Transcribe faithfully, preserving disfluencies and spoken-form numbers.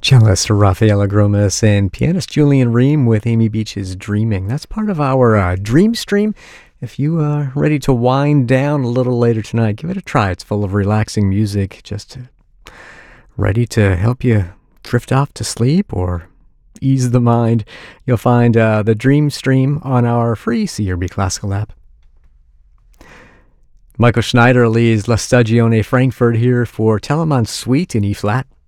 Cellist Rafaela Gromas and pianist Julian Ream with Amy Beach's Dreaming. That's part of our uh, Dream Stream. If you are ready to wind down a little later tonight, give it a try. It's full of relaxing music, just ready to help you drift off to sleep or ease the mind. You'll find uh, the Dream Stream on our free C R B Classical app. Michael Schneider leads La Stagione Frankfurt here for Telemann Suite in E-flat.